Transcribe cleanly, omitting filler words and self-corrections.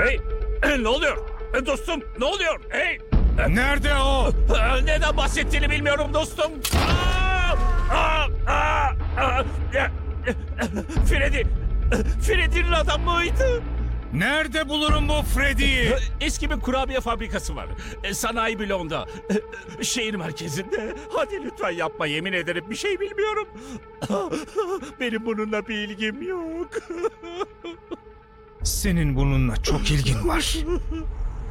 Hey! Ne oluyor? Dostum ne oluyor? Hey! Nerede o? Neden bahsettiğini bilmiyorum dostum. Freddy! Freddy'nin adamıydı. Nerede bulurum bu Freddy'yi? Eski bir kurabiye fabrikası var. Sanayi bloğunda. Şehir merkezinde. Hadi lütfen yapma, yemin ederim bir şey bilmiyorum. Benim bununla bir ilgim yok. Senin bununla çok ilgin var.